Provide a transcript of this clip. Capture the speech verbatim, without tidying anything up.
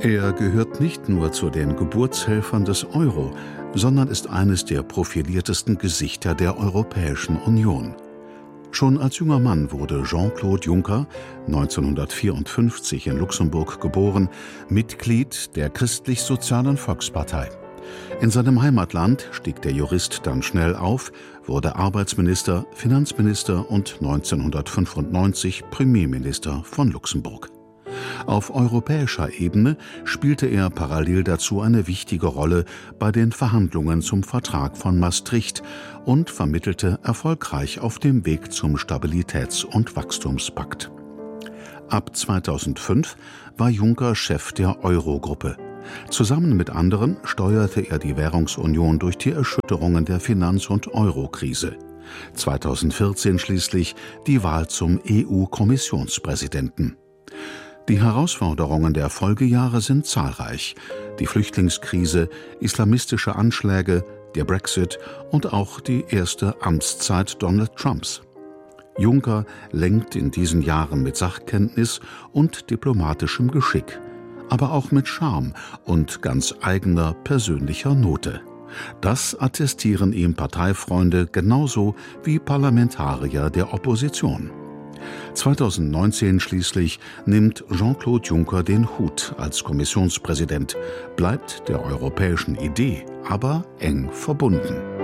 Er gehört nicht nur zu den Geburtshelfern des Euro, sondern ist eines der profiliertesten Gesichter der Europäischen Union. Schon als junger Mann wurde Jean-Claude Juncker, neunzehnhundertvierundfünfzig in Luxemburg geboren, Mitglied der Christlich-Sozialen Volkspartei. In seinem Heimatland stieg der Jurist dann schnell auf, wurde Arbeitsminister, Finanzminister und neunzehnhundertfünfundneunzig Premierminister von Luxemburg. Auf europäischer Ebene spielte er parallel dazu eine wichtige Rolle bei den Verhandlungen zum Vertrag von Maastricht und vermittelte erfolgreich auf dem Weg zum Stabilitäts- und Wachstumspakt. Ab zweitausendfünf war Juncker Chef der Euro-Gruppe. Zusammen mit anderen steuerte er die Währungsunion durch die Erschütterungen der Finanz- und Euro-Krise. zweitausendvierzehn schließlich die Wahl zum E U-Kommissionspräsidenten. Die Herausforderungen der Folgejahre sind zahlreich. Die Flüchtlingskrise, islamistische Anschläge, der Brexit und auch die erste Amtszeit Donald Trumps. Juncker lenkt in diesen Jahren mit Sachkenntnis und diplomatischem Geschick, aber auch mit Charme und ganz eigener persönlicher Note. Das attestieren ihm Parteifreunde genauso wie Parlamentarier der Opposition. zweitausendneunzehn schließlich nimmt Jean-Claude Juncker den Hut als Kommissionspräsident, bleibt der europäischen Idee aber eng verbunden.